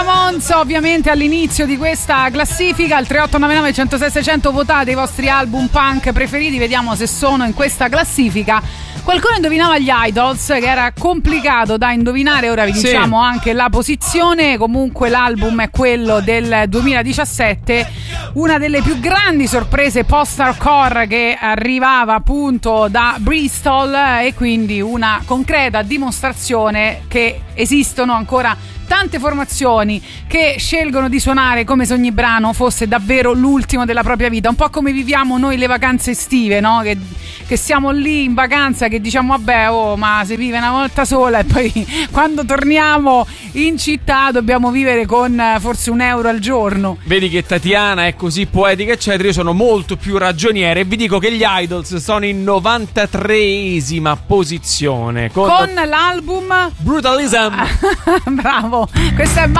Ramones ovviamente all'inizio di questa classifica, al 3899 106 600 votate i vostri album punk preferiti, vediamo se sono in questa classifica. Qualcuno indovinava gli Idols, che era complicato da indovinare, ora vi diciamo anche la posizione. Comunque l'album è quello del 2017, una delle più grandi sorprese post-hardcore che arrivava appunto da Bristol, e quindi una concreta dimostrazione che esistono ancora tante formazioni che scelgono di suonare come se ogni brano fosse davvero l'ultimo della propria vita, un po' come viviamo noi le vacanze estive, no? Che siamo lì in vacanza, che diciamo vabbè, ma si vive una volta sola, e poi quando torniamo in città dobbiamo vivere con forse €1 al giorno. Vedi che Tatiana è così poetica eccetera, io sono molto più ragioniere e vi dico che gli Idols sono in 93esima posizione con l'album Brutalism. Bravo, questo è